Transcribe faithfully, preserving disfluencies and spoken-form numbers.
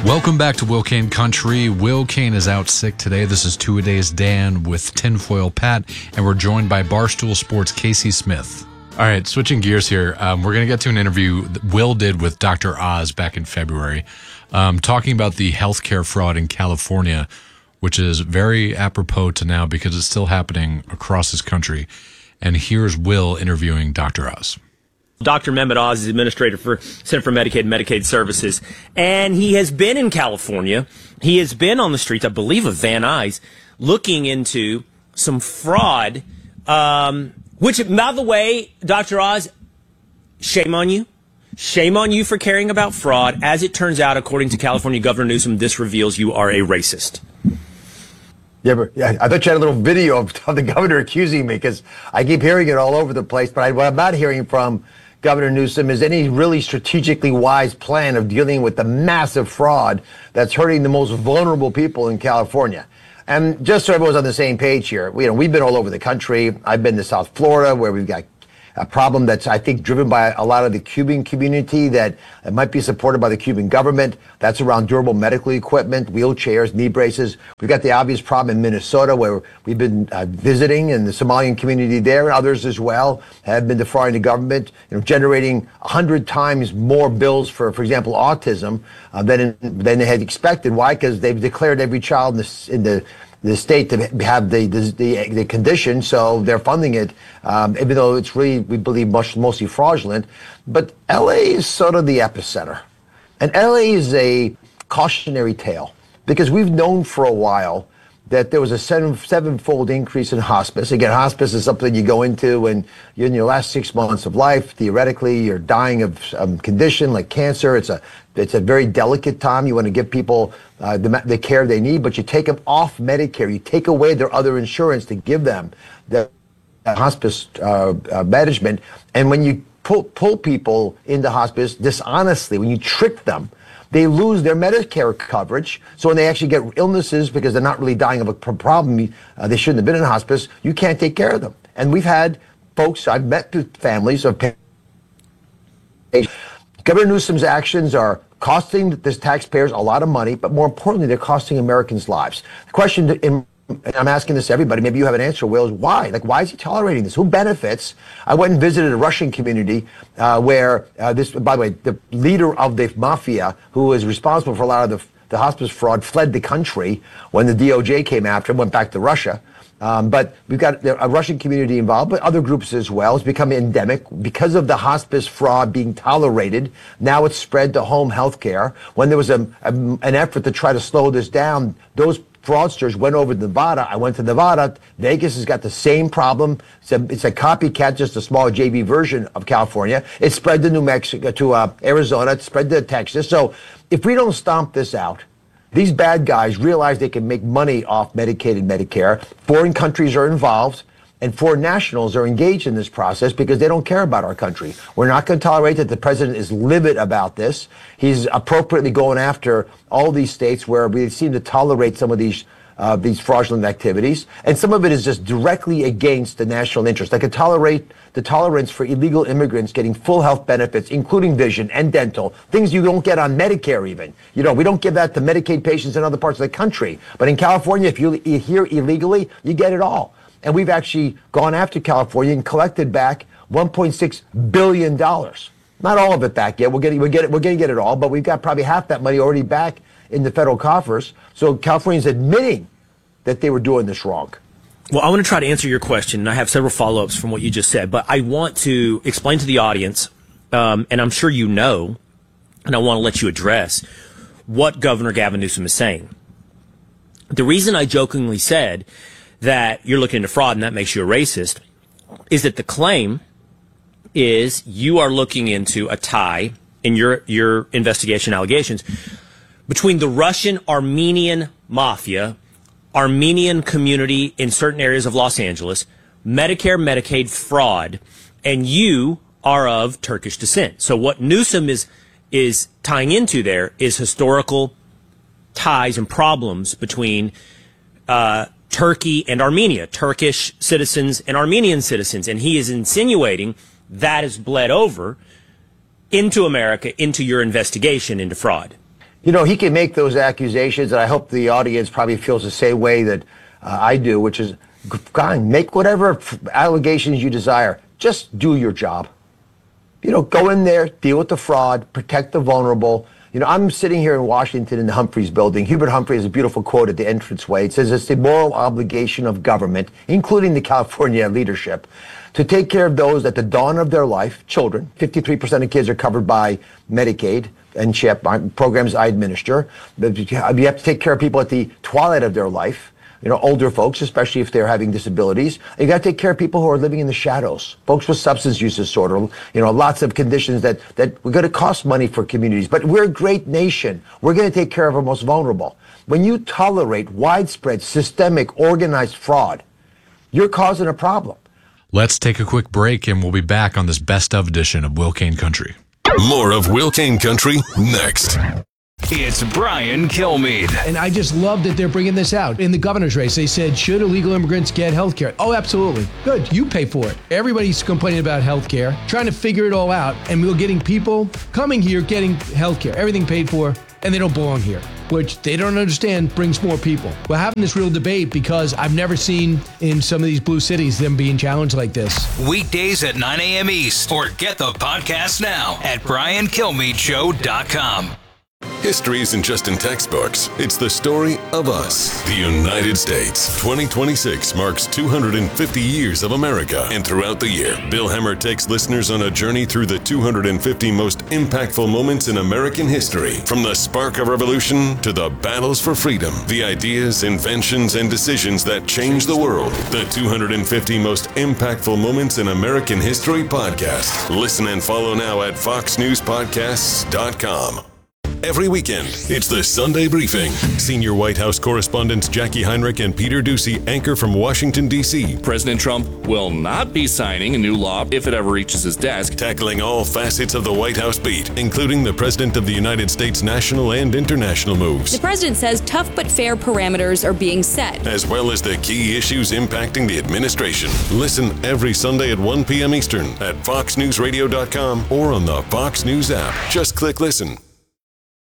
Welcome back to Will Kane Country. Will Kane is out sick today. This is Two-A-Days Dan with Tinfoil Pat, and we're joined by Barstool Sports' Casey Smith. All right, switching gears here. Um, we're going to get to an interview that Will did with Doctor Oz back in February, um, talking about the healthcare fraud in California, which is very apropos to now because it's still happening across this country. And here's Will interviewing Doctor Oz. Doctor Mehmet Oz is administrator for Center for Medicaid and Medicaid Services, and he has been in California. He has been on the streets, I believe, of Van Nuys, looking into some fraud, um, which, by the way, Doctor Oz, shame on you. Shame on you for caring about fraud. As it turns out, according to California Governor Newsom, this reveals you are a racist. Yeah, but yeah, I thought you had a little video of, of the governor accusing me, because I keep hearing it all over the place. But I, what I'm not hearing from Governor Newsom is any really strategically wise plan of dealing with the massive fraud that's hurting the most vulnerable people in California. And just so everyone's on the same page here, you know, we've been all over the country. I've been to South Florida, where we've got a problem that's, I think, driven by a lot of the Cuban community that might be supported by the Cuban government. That's around durable medical equipment, wheelchairs, knee braces. We've got the obvious problem in Minnesota, where we've been uh, visiting, and the Somalian community there and others as well have been defrauding the government, you know, generating a hundred times more bills for, for example, autism uh, than in, than they had expected. Why? Because they've declared every child in the, in the the state to have the, the the condition, so they're funding it, um, even though it's really, we believe, much mostly fraudulent. But L A is sort of the epicenter, and L A is a cautionary tale, because we've known for a while that there was a seven, sevenfold increase in hospice. Again, hospice is something you go into when you're in your last six months of life. Theoretically, you're dying of some condition like cancer. It's a it's a very delicate time. You want to give people uh, the, the care they need, but you take them off Medicare. You take away their other insurance to give them the uh, hospice uh, uh, management. And when you pull, pull people into hospice dishonestly, when you trick them, they lose their Medicare coverage. So when they actually get illnesses because they're not really dying of a problem, uh, they shouldn't have been in hospice, you can't take care of them. And we've had folks, I've met with families of parents. Governor Newsom's actions are costing the taxpayers a lot of money, but more importantly, they're costing Americans lives. The question, in, and I'm asking this to everybody, maybe you have an answer, Will, is why? Like, why is he tolerating this? Who benefits? I went and visited a Russian community uh, where uh, this, by the way, the leader of the mafia, who is responsible for a lot of the, the hospice fraud, fled the country when the D O J came after him, went back to Russia. Um, but we've got a Russian community involved, but other groups as well. It's become endemic because of the hospice fraud being tolerated. Now it's spread to home health care. When there was a, a, an effort to try to slow this down, those fraudsters went over to Nevada. I went to Nevada. Vegas has got the same problem. It's a, it's a copycat, just a small J V version of California. It spread to New Mexico, to uh, Arizona. It spread to Texas. So if we don't stomp this out, these bad guys realize they can make money off Medicaid and Medicare. Foreign countries are involved, and foreign nationals are engaged in this process because they don't care about our country. We're not going to tolerate that. The president is livid about this. He's appropriately going after all these states where we seem to tolerate some of these uh, these fraudulent activities, and some of it is just directly against the national interest. Like, to tolerate the tolerance for illegal immigrants getting full health benefits, including vision and dental, things you don't get on Medicare even. You know, we don't give that to Medicaid patients in other parts of the country. But in California, if you're here illegally, you get it all. And we've actually gone after California and collected back one point six billion dollars. Not all of it back yet. We're getting, we're getting, we're going to get it all, but we've got probably half that money already back in the federal coffers. So California's admitting that they were doing this wrong. Well, I want to try to answer your question, and I have several follow-ups from what you just said, but I want to explain to the audience, um, and I'm sure you know, and I want to let you address what Governor Gavin Newsom is saying. The reason I jokingly said that you're looking into fraud and that makes you a racist is that the claim is you are looking into a tie in your, your investigation allegations between the Russian Armenian mafia, Armenian community in certain areas of Los Angeles, Medicare, Medicaid fraud, and you are of Turkish descent. So what Newsom is is tying into there is historical ties and problems between uh, Turkey and Armenia, Turkish citizens and Armenian citizens, and he is insinuating that has bled over into America, into your investigation into fraud. You know, he can make those accusations, and I hope the audience probably feels the same way that uh, I do, which is, fine, make whatever allegations you desire. Just do your job. You know, go in there, deal with the fraud, protect the vulnerable. You know, I'm sitting here in Washington in the Humphreys building. Hubert Humphrey has a beautiful quote at the entranceway. It says it's the moral obligation of government, including the California leadership, to take care of those at the dawn of their life, children. fifty-three percent of kids are covered by Medicaid and CHIP, programs I administer. You have to take care of people at the twilight of their life. You know, older folks, especially if they're having disabilities. You got to take care of people who are living in the shadows, folks with substance use disorder, you know, lots of conditions that, that we're going to cost money for communities. But we're a great nation. We're going to take care of our most vulnerable. When you tolerate widespread, systemic, organized fraud, you're causing a problem. Let's take a quick break, and we'll be back on this best of edition of Will Cain Country. More of Will Cain Country next. It's Brian Kilmeade. And I just love that they're bringing this out. In the governor's race, they said, should illegal immigrants get health care? Oh, absolutely. Good. You pay for it. Everybody's complaining about health care, trying to figure it all out. And we're getting people coming here getting health care, everything paid for, and they don't belong here, which they don't understand brings more people. We're having this real debate because I've never seen in some of these blue cities them being challenged like this. Weekdays at nine a.m. East, or get the podcast now at brian kilmeade show dot com. History isn't just in textbooks. It's the story of us. The United States. twenty twenty-six marks two hundred fifty years of America. And throughout the year, Bill Hemmer takes listeners on a journey through the two hundred fifty most impactful moments in American history. From the spark of revolution to the battles for freedom. The ideas, inventions, and decisions that changed the world. The two hundred fifty most impactful moments in American history podcast. Listen and follow now at fox news podcasts dot com. Every weekend, it's the Sunday Briefing. Senior White House correspondents Jackie Heinrich and Peter Doocy anchor from Washington, D C President Trump will not be signing a new law if it ever reaches his desk. Tackling all facets of the White House beat, including the President of the United States national and international moves. The president says tough but fair parameters are being set, as well as the key issues impacting the administration. Listen every Sunday at one p.m. Eastern at fox news radio dot com or on the Fox News app. Just click listen.